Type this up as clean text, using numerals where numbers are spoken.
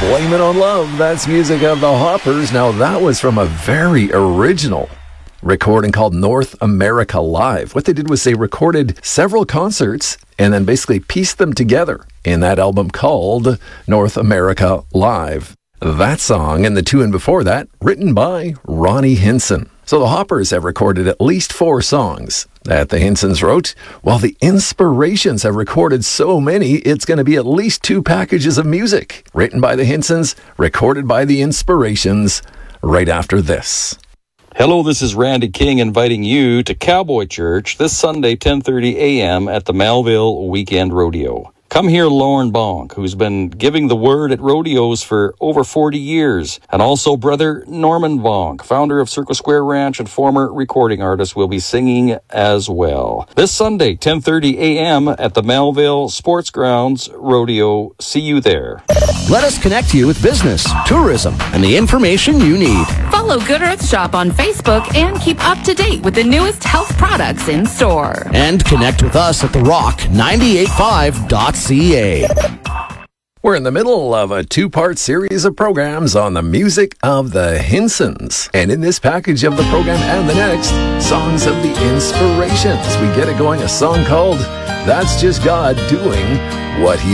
Blame It on Love. That's music of the Hoppers. Now, that was from a very original recording called North America Live. What they did was they recorded several concerts and then basically pieced them together in that album called North America Live. That song and the tune before that, written by Ronnie Hinson. So the Hoppers have recorded at least 4 songs that the Hinsons wrote, while the Inspirations have recorded so many, it's going to be at least 2 packages of music. Written by the Hinsons, recorded by the Inspirations, right after this. Hello, this is Randy King inviting you to Cowboy Church this Sunday, 10:30 a.m. at the Melville Weekend Rodeo. Come hear Lauren Bonk, who's been giving the word at rodeos for over 40 years. And also Brother Norman Bonk, founder of Circle Square Ranch and former recording artist, will be singing as well. This Sunday, 10:30 a.m. at the Melville Sports Grounds Rodeo. See you there. Let us connect you with business, tourism, and the information you need. Follow Good Earth Shop on Facebook and keep up to date with the newest health products in store. And connect with us at therock985.ca. We're in the middle of a 2-part series of programs on the music of the Hinsons. And in this package of the program and the next, songs of the Inspirations. We get it going, a song called That's Just God Doing What He